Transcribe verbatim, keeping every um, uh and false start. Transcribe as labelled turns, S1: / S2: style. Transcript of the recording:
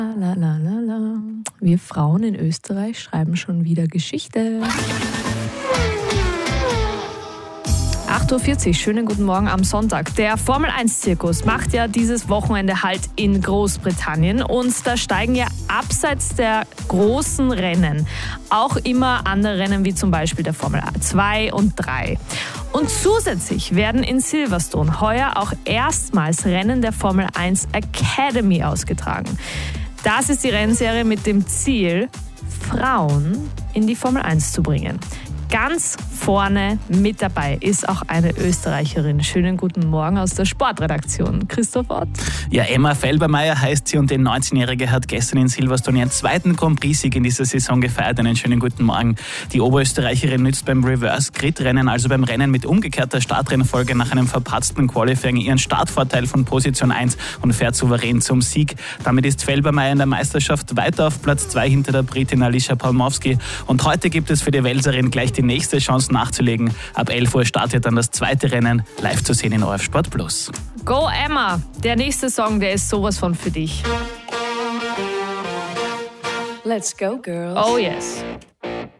S1: La, la, la, la. Wir Frauen in Österreich schreiben schon wieder Geschichte. acht Uhr vierzig, schönen guten Morgen am Sonntag. Der Formel eins Zirkus macht ja dieses Wochenende Halt in Großbritannien und da steigen ja abseits der großen Rennen auch immer andere Rennen wie zum Beispiel der Formel zwei und drei. Und zusätzlich werden in Silverstone heuer auch erstmals Rennen der Formel eins Academy ausgetragen. Das ist die Rennserie mit dem Ziel, Frauen in die Formel eins zu bringen. Ganz vorne mit dabei ist auch eine Österreicherin. Schönen guten Morgen aus der Sportredaktion. Christoph Ott.
S2: Ja, Emma Felbermeier heißt sie und die neunzehnjährige hat gestern in Silverstone ihren zweiten Grand Prix-Sieg in dieser Saison gefeiert. Einen schönen guten Morgen. Die Oberösterreicherin nützt beim Reverse-Grid-Rennen, also beim Rennen mit umgekehrter Startrennfolge nach einem verpatzten Qualifying, ihren Startvorteil von Position eins und fährt souverän zum Sieg. Damit ist Felbermeier in der Meisterschaft weiter auf Platz zwei hinter der Britin Alicia Palmowski. Und heute gibt es für die Welserin gleich die nächste Chance nachzulegen. Ab elf Uhr startet dann das zweite Rennen, live zu sehen in O R F Sport Plus.
S1: Go Emma! Der nächste Song, der ist sowas von für dich.
S3: Let's go, girls.
S1: Oh yes.